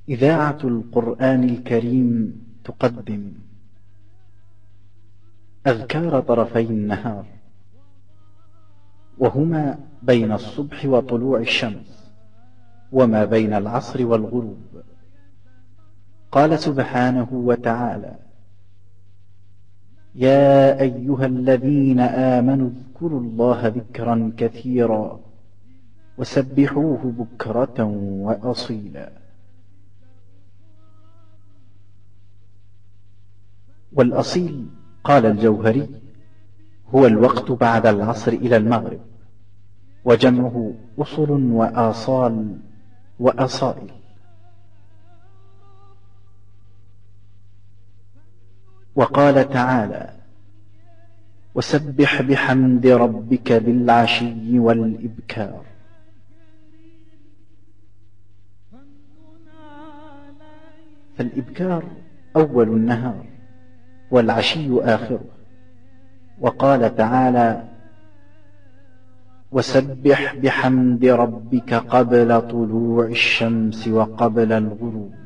إذاعة القرآن الكريم تقدم أذكار طرفي النهار، وهما بين الصبح وطلوع الشمس، وما بين العصر والغروب. قال سبحانه وتعالى: يا أيها الذين آمنوا اذكروا الله ذكرا كثيرا وسبحوه بكرة وأصيلا. والأصيل قال الجوهري هو الوقت بعد العصر إلى المغرب، وجمعه أصل وآصال وأصائل. وقال تعالى: وسبح بحمد ربك بالعشي والإبكار. فالإبكار أول النهار والعشي آخره. وقال تعالى: وسبح بحمد ربك قبل طلوع الشمس وقبل الغروب.